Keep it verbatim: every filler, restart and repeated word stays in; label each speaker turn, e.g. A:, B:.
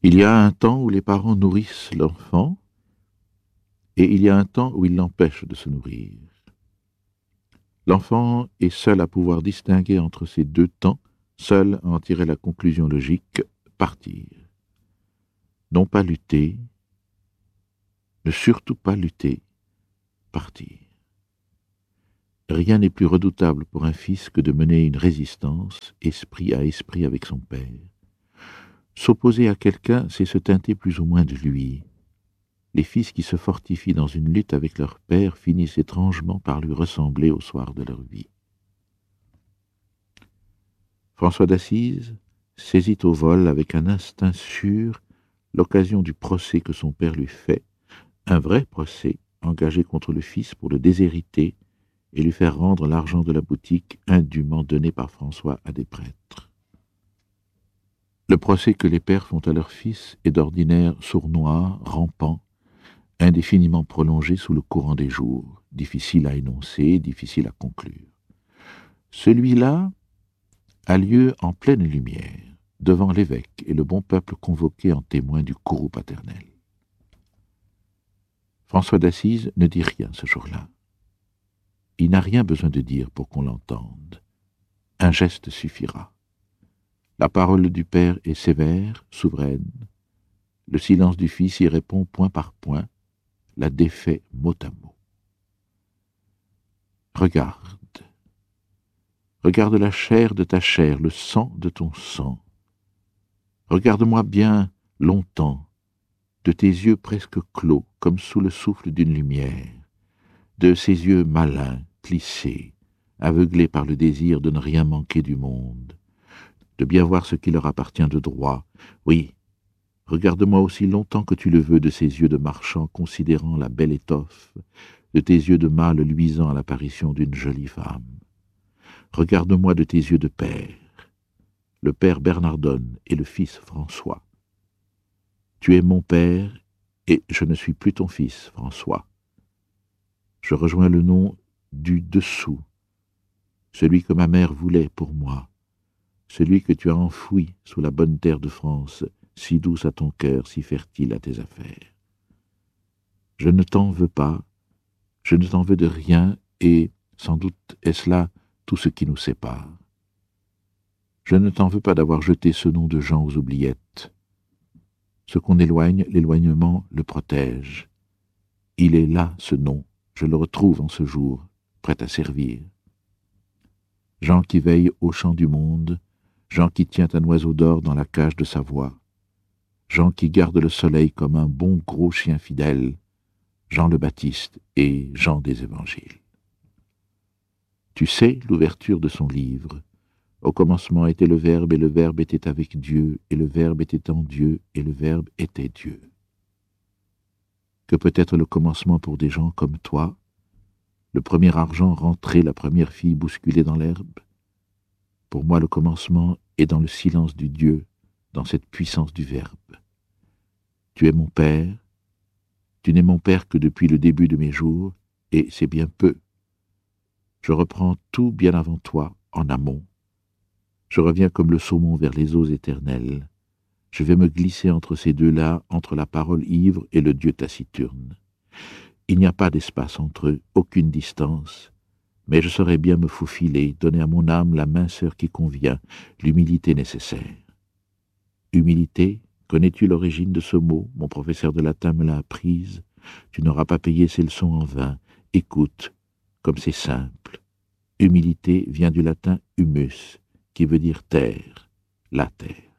A: Il y a un temps où les parents nourrissent l'enfant, et il y a un temps où ils l'empêchent de se nourrir. L'enfant est seul à pouvoir distinguer entre ces deux temps, seul à en tirer la conclusion logique, partir. Non pas lutter, ne surtout pas lutter, partir. Rien n'est plus redoutable pour un fils que de mener une résistance, esprit à esprit avec son père. S'opposer à quelqu'un, c'est se teinter plus ou moins de lui. Les fils qui se fortifient dans une lutte avec leur père finissent étrangement par lui ressembler au soir de leur vie. François d'Assise saisit au vol avec un instinct sûr l'occasion du procès que son père lui fait, un vrai procès engagé contre le fils pour le déshériter et lui faire rendre l'argent de la boutique indûment donné par François à des prêtres. Le procès que les pères font à leur fils est d'ordinaire sournois, rampant, indéfiniment prolongé sous le courant des jours, difficile à énoncer, difficile à conclure. Celui-là a lieu en pleine lumière, devant l'évêque et le bon peuple convoqué en témoin du courroux paternel. François d'Assise ne dit rien ce jour-là. Il n'a rien besoin de dire pour qu'on l'entende. Un geste suffira. La parole du père est sévère, souveraine. Le silence du fils y répond point par point, la défait mot à mot. Regarde. Regarde la chair de ta chair, le sang de ton sang. Regarde-moi bien longtemps, de tes yeux presque clos, comme sous le souffle d'une lumière, de ces yeux malins, plissés, aveuglés par le désir de ne rien manquer du monde, de bien voir ce qui leur appartient de droit. Oui, regarde-moi aussi longtemps que tu le veux de ces yeux de marchand considérant la belle étoffe, de tes yeux de mâle luisant à l'apparition d'une jolie femme. Regarde-moi de tes yeux de père, le père Bernardone et le fils François. Tu es mon père et je ne suis plus ton fils, François. Je rejoins le nom du dessous, celui que ma mère voulait pour moi, celui que tu as enfoui sous la bonne terre de France, si douce à ton cœur, si fertile à tes affaires. Je ne t'en veux pas, je ne t'en veux de rien, et sans doute est-ce là tout ce qui nous sépare. Je ne t'en veux pas d'avoir jeté ce nom de Jean aux oubliettes. Ce qu'on éloigne, l'éloignement le protège. Il est là, ce nom, je le retrouve en ce jour, prêt à servir. Jean qui veille au champ du monde, Jean qui tient un oiseau d'or dans la cage de sa voix, Jean qui garde le soleil comme un bon gros chien fidèle, Jean le Baptiste et Jean des Évangiles. Tu sais l'ouverture de son livre. Au commencement était le Verbe, et le Verbe était avec Dieu, et le Verbe était en Dieu, et le Verbe était Dieu. Que peut être le commencement pour des gens comme toi, le premier argent rentré, la première fille bousculée dans l'herbe? Pour moi, le commencement est dans le silence du Dieu, dans cette puissance du Verbe. Tu es mon Père, tu n'es mon Père que depuis le début de mes jours, et c'est bien peu. Je reprends tout bien avant toi, en amont. Je reviens comme le saumon vers les eaux éternelles. Je vais me glisser entre ces deux-là, entre la parole ivre et le Dieu taciturne. Il n'y a pas d'espace entre eux, aucune distance, mais je saurais bien me faufiler, donner à mon âme la minceur qui convient, l'humilité nécessaire. Humilité, connais-tu l'origine de ce mot? Mon professeur de latin me l'a apprise. Tu n'auras pas payé ces leçons en vain. Écoute, comme c'est simple. Humilité vient du latin humus, qui veut dire terre, la terre.